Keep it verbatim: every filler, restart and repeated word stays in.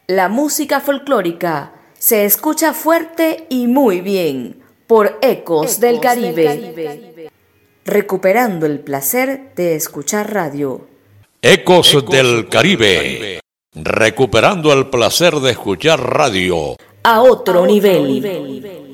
La música folclórica se escucha fuerte y muy bien por Ecos, Ecos del, Caribe. del Caribe. Recuperando el placer de escuchar radio. Ecos, Ecos del Caribe. Caribe. Recuperando el placer de escuchar radio. A otro, A otro nivel. nivel.